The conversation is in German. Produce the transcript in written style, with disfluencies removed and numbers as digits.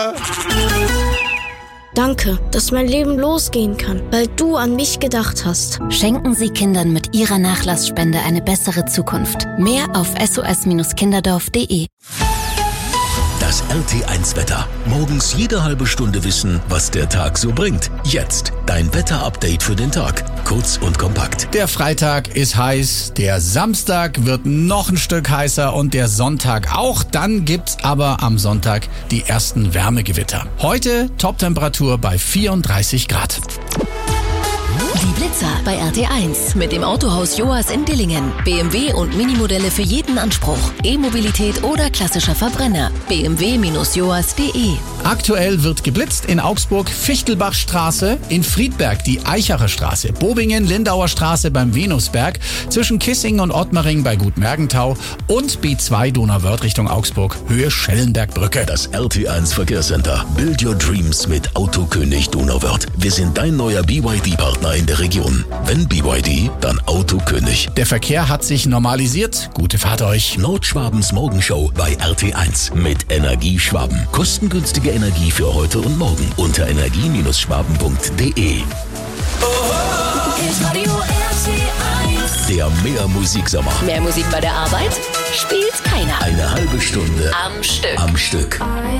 Danke, dass mein Leben losgehen kann, weil du an mich gedacht hast. Schenken Sie Kindern mit Ihrer Nachlassspende eine bessere Zukunft. Mehr auf sos-kinderdorf.de. Das RT1-Wetter. Morgens jede halbe Stunde wissen, was der Tag so bringt. Jetzt dein Wetter-Update für den Tag. Kurz und kompakt. Der Freitag ist heiß, der Samstag wird noch ein Stück heißer und der Sonntag auch. Dann gibt's aber am Sonntag die ersten Wärmegewitter. Heute Toptemperatur bei 34 Grad. Die Blitzer bei RT1 mit dem Autohaus Joas in Dillingen. BMW und Minimodelle für jeden Anspruch. E-Mobilität oder klassischer Verbrenner. bmw-joas.de. Aktuell wird geblitzt in Augsburg Fichtelbachstraße, in Friedberg die Eichacher Straße, Bobingen Lindauer Straße beim Venusberg, zwischen Kissingen und Ottmaring bei Gut Mergentau und B2 Donauwörth Richtung Augsburg, Höhe Schellenbergbrücke. Das RT1 Verkehrscenter. Build your dreams mit Autokönig Donauwörth. Wir sind dein neuer BYD-Partner in der Region. Wenn BYD, dann Autokönig. Der Verkehr hat sich normalisiert. Gute Fahrt euch. Nordschwabens Morgenshow bei RT1 mit Energieschwaben. Kostengünstige Energie für heute und morgen unter energie-schwaben.de. Der Mehr-Musiksommer. Mehr Musik bei der Arbeit? Spielt keiner. Eine halbe Stunde Am Stück. Am Stück.